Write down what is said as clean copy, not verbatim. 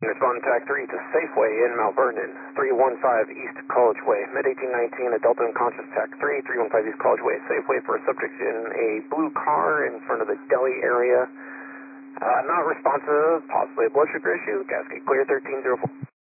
Respond TAC 3 to Safeway in Mount Vernon, 315 East College Way, Med-1819, adult unconscious TAC 3, 315 East College Way, Safeway for a subject in a blue car in front of the deli area. Not responsive, possibly a blood sugar issue, gasket clear 1304.